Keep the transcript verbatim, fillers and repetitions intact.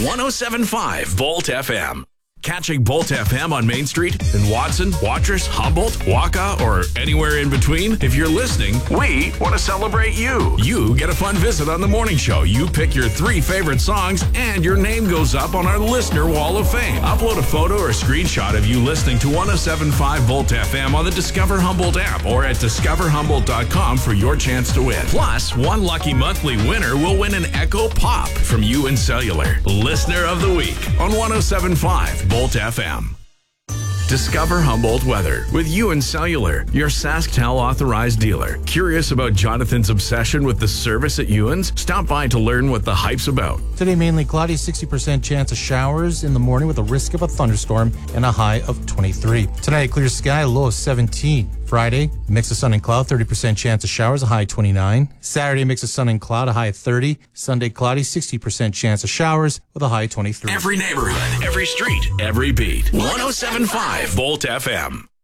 one oh seven point five Volt F M. Catching Bolt F M on Main Street in Watson, Watrous, Humboldt, Waka, or anywhere in between? If you're listening, we want to celebrate you. You get a fun visit on the morning show. You pick your three favorite songs, and your name goes up on our Listener Wall of Fame. Upload a photo or screenshot of you listening to one oh seven point five Volt F M on the Discover Humboldt app or at discover humboldt dot com for your chance to win. Plus, one lucky monthly winner will win an Echo Pop from U N Cellular. Listener of the Week on one oh seven point five Volt F M. Discover Humboldt weather with U N Cellular, your SaskTel authorized dealer. Curious about Jonathan's obsession with the service at Ewan's? Stop by to learn what the hype's about. Today mainly cloudy, sixty percent chance of showers in the morning with a risk of a thunderstorm and a high of twenty-three. Tonight, clear sky, low of seventeen. Friday, mix of sun and cloud, thirty percent chance of showers, a high of twenty-nine. Saturday, mix of sun and cloud, a high of thirty. Sunday, cloudy, sixty percent chance of showers with a high of twenty-three. Every neighborhood, every street, every beat. one oh seven point five Volt F M.